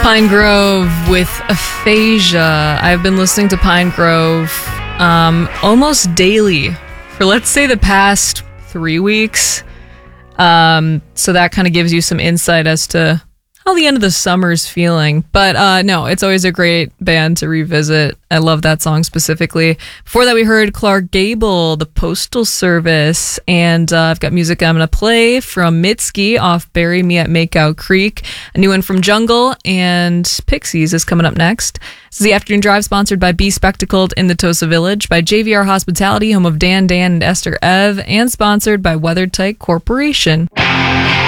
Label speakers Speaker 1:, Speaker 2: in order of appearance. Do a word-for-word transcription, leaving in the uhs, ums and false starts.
Speaker 1: Pine Grove with Aphasia. I've been listening to Pine Grove um, almost daily for, let's say, the past three weeks. Um, so that kind of gives you some insight as to how the end of the summer's feeling. But uh, no, it's always a great band to revisit. I love that song specifically. Before that, we heard Clark Gable, The Postal Service. And uh, I've got music I'm going to play from Mitski off Bury Me at Makeout Creek. A new one from Jungle and Pixies is coming up next. This is the Afternoon Drive, sponsored by Be Spectacled in the Tosa Village, by J V R Hospitality, home of Dan, Dan, and Esther Ev, and sponsored by WeatherTight Corporation.